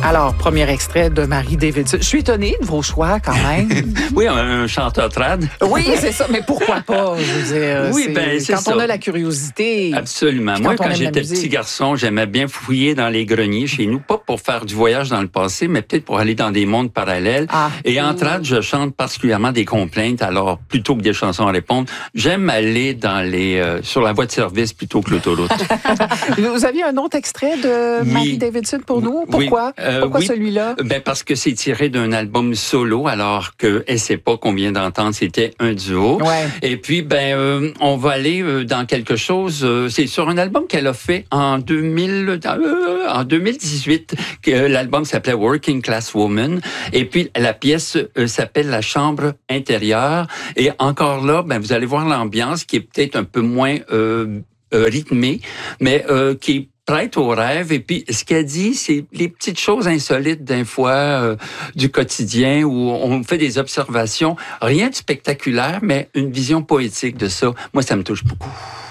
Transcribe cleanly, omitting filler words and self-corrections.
Alors, premier extrait de Marie Davidson. Je suis étonnée de vos choix, quand même. Oui, un chanteur trad. Oui, c'est ça, mais pourquoi pas? Je veux dire, Oui, c'est quand ça. on a la curiosité. Absolument. Puis Moi, quand on quand aime la j'étais musique. petit garçon, j'aimais bien fouiller dans les greniers chez nous, pas pour faire du voyage dans le passé, mais peut-être pour aller dans des mondes parallèles. Ah. Et en trad, je chante particulièrement des complaintes, alors plutôt que des chansons à répondre, j'aime aller dans sur la voie de service plutôt que l'autoroute. Vous aviez un autre extrait de Oui. Marie Davidson pour nous? Pourquoi? Oui. Pourquoi Oui. celui-là? Ben parce que c'est tiré d'un album solo, alors que Elle sait pas qu'on vient d'entendre, c'était un duo. Ouais. Et puis, on va aller dans quelque chose, c'est sur un album qu'elle a fait en 2018, que l'album s'appelait Working Class Woman. Et puis, la pièce s'appelle La chambre intérieure. Et encore là, vous allez voir l'ambiance qui est peut-être un peu moins rythmée, mais qui est prête au rêve. Et puis, ce qu'elle dit, c'est les petites choses insolites d'un fois du quotidien où on fait des observations. Rien de spectaculaire, mais une vision poétique de ça. Moi, ça me touche beaucoup.